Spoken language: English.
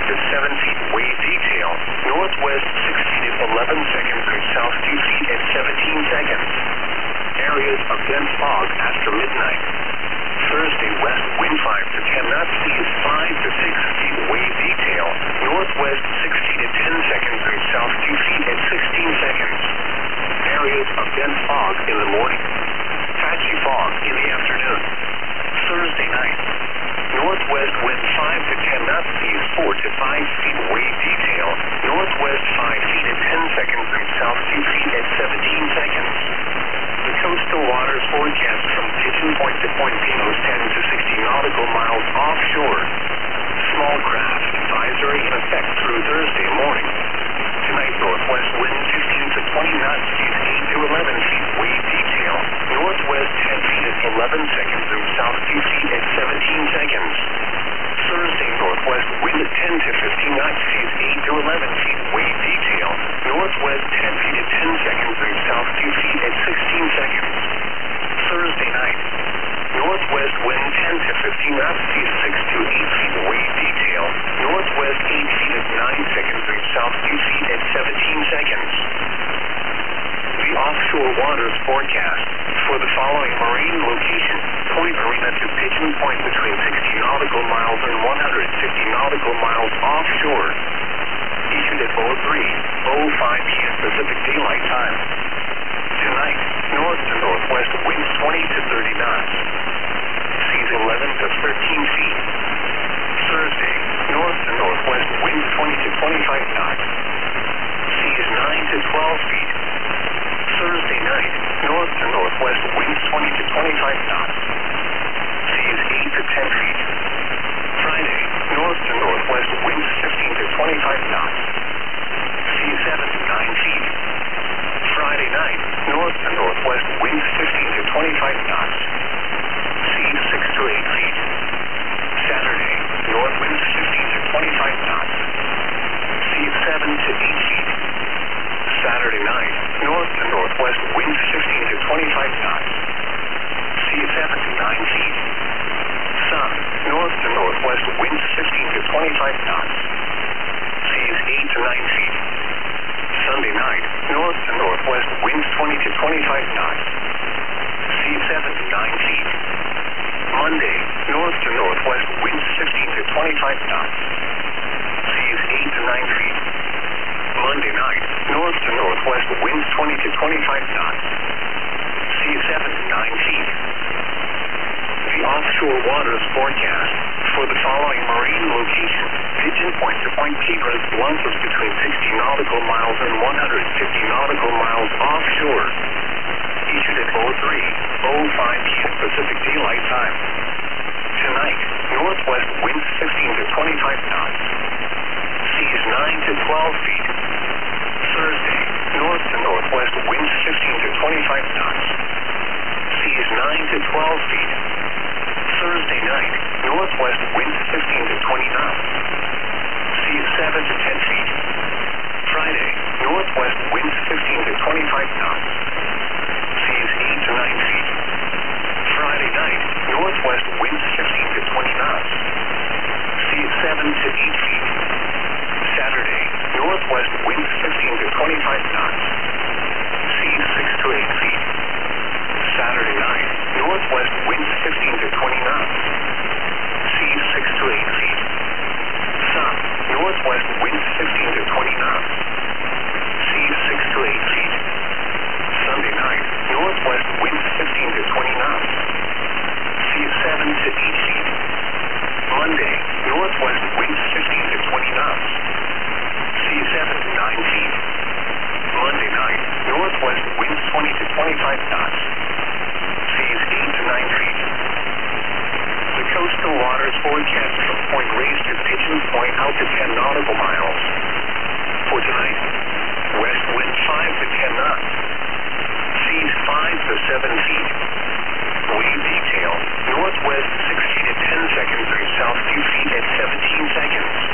to 7 feet. Wave detail, northwest 6 feet at 11 seconds and south 2 feet at 17 seconds. Areas of dense fog after midnight. Thursday, west wind 5 to 10 knots, seas 5 to 6 feet. Wave detail, northwest 6 feet at 10 seconds and south 2 feet at 16 seconds. Areas of dense fog in the morning. Patchy fog in the afternoon. Thursday night. Northwest wind 5 to 10 knots, seas 4 to 5 feet. Wave detail, northwest 5 feet at 10 seconds and south 2 feet at 17 seconds. The coastal waters forecast from Pigeon Point to Point Pinos 10 to 60 nautical miles offshore. Small craft advisory in effect through Thursday morning. Tonight, northwest wind 15 to 20 knots, seas 8 to 11 feet. Wave detail, northwest 10 feet at 11 seconds and south 2 feet at 17 seconds. Thursday, northwest wind 10 to 15 knots, seas 8 to 11 feet. Wave detail, northwest 10 feet at 10 seconds and south 2 feet at 16 seconds. Thursday night, northwest wind 10 to 15 knots, seas 6 to 8 feet. Wave detail, northwest 8 feet at 9 seconds and south 2 feet at 17 seconds. The offshore waters forecast for the following marine location: Point Arena to Pigeon Point between 60 nautical miles and 150 nautical miles offshore. Issued at 03:05 p.m. Pacific Daylight Time. Tonight, north to northwest winds 20 to 30 knots. Seas 11 to 13 feet. Thursday, north to northwest winds 20 to 25 knots. Seas 9 to 12 feet. Thursday night, north to northwest winds 20 to 25 knots. Seas 8 to 10 feet. Friday, north to northwest winds 15 to 25 knots. Seas 7 to 9 feet. Friday night, north to northwest winds 15 to 25 knots. Seas 6 to 8 feet. Saturday, north winds 15 to 25 knots. Seas 7 to 8 feet. Saturday night, north to northwest winds 15 to 25 knots. Seas 7 to 9 feet. Sun, north to northwest winds 15 to 25 knots. Seas 8 to 9 feet. Sunday night, north to northwest winds 20 to 25 knots. Seas 7 to 9 feet. Monday, north to northwest winds 15 to 25 knots. Seas 8 to 9 feet. Monday night, north to northwest winds 20 to 25 knots. Seas 7 to 9 feet. The offshore waters forecast for the following marine location: Pigeon Point to Point Piedras Blancas between 60 nautical miles and 150 nautical miles offshore. Issued at 03:05 p.m. Pacific Daylight Time. Tonight, northwest winds 15 to 25 knots. Seas 9 to 12 feet. Thursday, north to northwest winds 15 to 25 knots. Seas 9 to 12 feet. Thursday night, northwest winds 15 to 20 knots. Seas 7 to 10 feet. Friday, northwest winds 15 to 25 knots. Seas 8 to 9 feet. Friday night, northwest winds 15 to 20 knots. Seas 7 to 8 feet. Saturday, northwest winds 15 to 25 knots. Seas 6 to 8 feet. Saturday night, northwest winds 15 to 20 knots. Seas 6 to 8 feet. Sun, northwest winds 15 to 20 knots. Seas 6 to 8 feet. Sunday night, northwest winds 15 to 20 knots. Seas 7 to 8 feet. Monday, northwest winds 15 to 20 knots. Seas 7 to 9 feet. Monday night, northwest winds 20 to 25 knots. Seas 8 to 9 feet. The coastal waters forecast from Point Reyes to Pigeon Point out to 10 nautical miles. For tonight, west wind 5 to 10 knots. Seas 5 to 7 feet. Wave detail, northwest 6 feet at 10 seconds and south 2 feet at 17 seconds.